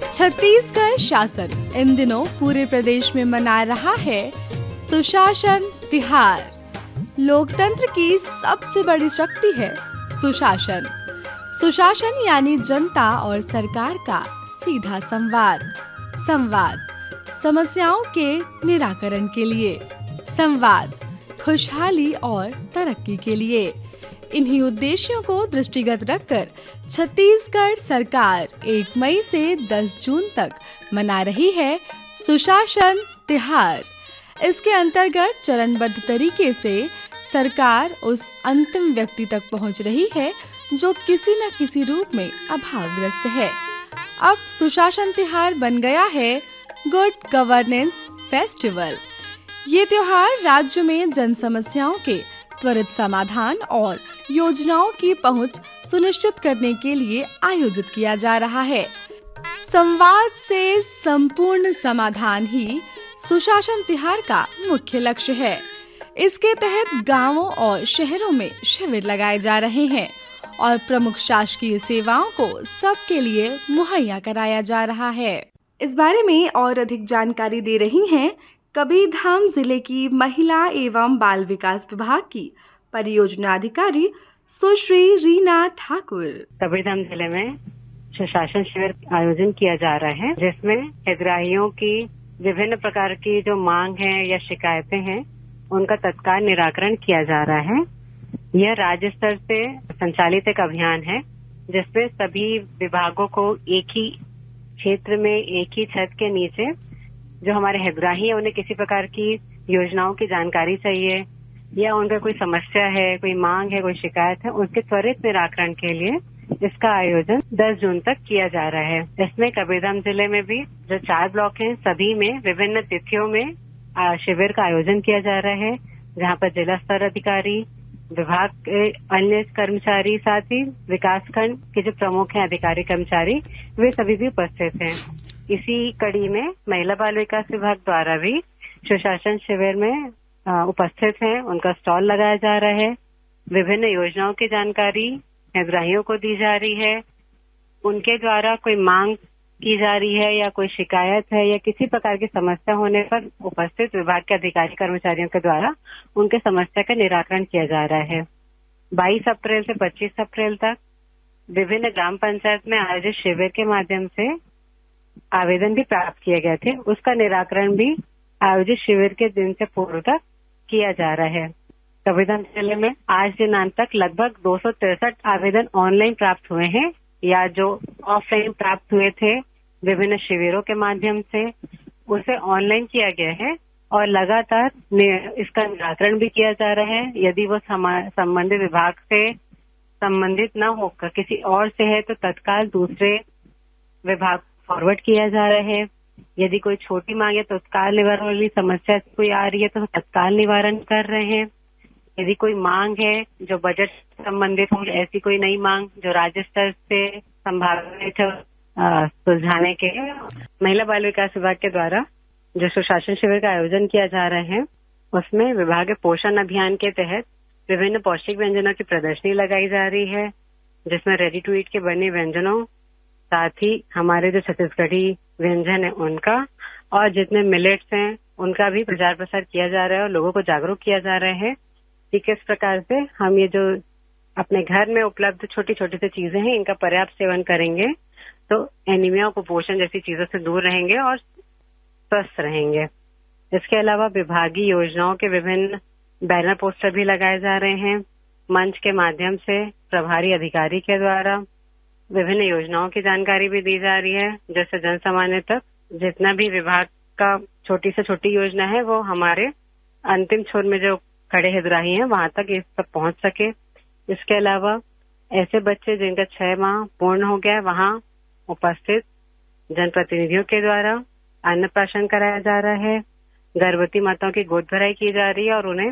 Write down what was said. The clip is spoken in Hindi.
छत्तीसगढ़ शासन इन दिनों पूरे प्रदेश में मना रहा है सुशासन तिहार। लोकतंत्र की सबसे बड़ी शक्ति है सुशासन। सुशासन यानी जनता और सरकार का सीधा संवाद समस्याओं के निराकरण के लिए, संवाद खुशहाली और तरक्की के लिए। इन्हीं उद्देश्यों को दृष्टिगत रखकर छत्तीसगढ़ सरकार 1 मई से 10 जून तक मना रही है सुशासन तिहार। इसके अंतर्गत चरणबद्ध तरीके से सरकार उस अंतिम व्यक्ति तक पहुंच रही है जो किसी न किसी रूप में अभावग्रस्त है। अब सुशासन तिहार बन गया है गुड गवर्नेंस फेस्टिवल। ये त्योहार राज्य में जन समस्याओं के त्वरित समाधान और योजनाओं की पहुंच सुनिश्चित करने के लिए आयोजित किया जा रहा है। संवाद से संपूर्ण समाधान ही सुशासन तिहार का मुख्य लक्ष्य है। इसके तहत गांवों और शहरों में शिविर लगाए जा रहे हैं और प्रमुख शासकीय सेवाओं को सबके लिए मुहैया कराया जा रहा है। इस बारे में और अधिक जानकारी दे रही हैं कबीरधाम जिले की महिला एवं बाल विकास विभाग की परियोजना अधिकारी सुश्री रीना ठाकुर। कबीरधाम जिले में सुशासन शिविर आयोजन किया जा रहा है, जिसमें हितग्राहियों की विभिन्न प्रकार की जो मांग है या शिकायतें हैं उनका तत्काल निराकरण किया जा रहा है। यह राज्य स्तर से संचालित एक अभियान है जिसमें सभी विभागों को एक ही क्षेत्र में एक ही छत के नीचे जो हमारे हितग्राही हैं उन्हें किसी प्रकार की योजनाओं की जानकारी चाहिए या उनका कोई समस्या है, कोई मांग है, कोई शिकायत है, उसके त्वरित निराकरण के लिए इसका आयोजन 10 जून तक किया जा रहा है। इसमें कबीरधाम जिले में भी जो 4 ब्लॉक हैं सभी में विभिन्न तिथियों में शिविर का आयोजन किया जा रहा है, जहाँ पर जिला स्तर अधिकारी, विभाग के अन्य कर्मचारी, साथ ही विकासखंड के जो प्रमुख हैं अधिकारी कर्मचारी, वे सभी भी उपस्थित हैं। इसी कड़ी में महिला बाल विकास विभाग द्वारा भी सुशासन शिविर में उपस्थित हैं, उनका स्टॉल लगाया जा रहा है। विभिन्न योजनाओं की जानकारी हितग्राहियों को दी जा रही है, उनके द्वारा कोई मांग की जा रही है या कोई शिकायत है या किसी प्रकार की समस्या होने पर उपस्थित विभाग के अधिकारी कर्मचारियों के द्वारा उनके समस्या का निराकरण किया जा रहा है। 22 अप्रैल से 25 अप्रैल तक विभिन्न ग्राम पंचायत में आयोजित शिविर के माध्यम से आवेदन भी प्राप्त किए गए थे, उसका निराकरण भी आयोजित शिविर के दिन से पूर्व तक किया जा रहा है। कबीरधाम जिले में आज दिनांक तक लगभग 263 आवेदन ऑनलाइन प्राप्त हुए हैं या जो ऑफलाइन प्राप्त हुए थे विभिन्न शिविरों के माध्यम से, उसे ऑनलाइन किया गया है और लगातार इसका निराकरण भी किया जा रहा है। यदि वो संबंधित विभाग से संबंधित न होकर किसी और से है तो तत्काल दूसरे विभाग फॉरवर्ड किया जा रहा है। यदि कोई छोटी मांग है तो तत्काल निवारण वाली समस्या कोई आ रही है तो तत्काल निवारण कर रहे हैं। यदि कोई मांग है जो बजट संबंधित हो, ऐसी कोई नई मांग जो राज्य स्तर से संभावित सुलझाने के महिला बाल विकास विभाग के द्वारा जो सुशासन शिविर का आयोजन किया जा रहा है, उसमें विभाग पोषण अभियान के तहत विभिन्न पौष्टिक व्यंजनों की प्रदर्शनी लगाई जा रही है, जिसमें रेडी टू ईट के बने व्यंजनों, साथ ही हमारे जो छत्तीसगढ़ी व्यंजन है उनका और जितने मिलेट्स हैं उनका भी प्रचार प्रसार किया जा रहा है और लोगों को जागरूक किया जा रहा है कि किस प्रकार से हम ये जो अपने घर में उपलब्ध छोटी छोटी सी चीजें हैं इनका पर्याप्त सेवन करेंगे तो एनीमिया, कुपोषण जैसी चीजों से दूर रहेंगे और स्वस्थ रहेंगे। इसके अलावा विभागीय योजनाओं के विभिन्न बैनर पोस्टर भी लगाए जा रहे हैं। मंच के माध्यम से प्रभारी अधिकारी के द्वारा विभिन्न योजनाओं की जानकारी भी दी जा रही है, जैसे जन सामान्य तक जितना भी विभाग का छोटी से छोटी योजना है वो हमारे अंतिम छोर में जो खड़े हितग्राही हैं वहां तक ये सब पहुंच सके। इसके अलावा ऐसे बच्चे जिनका 6 माह पूर्ण हो गया है वहां उपस्थित जनप्रतिनिधियों के द्वारा अन्नप्राशन कराया जा रहा है। गर्भवती माताओं की गोद भराई की जा रही है और उन्हें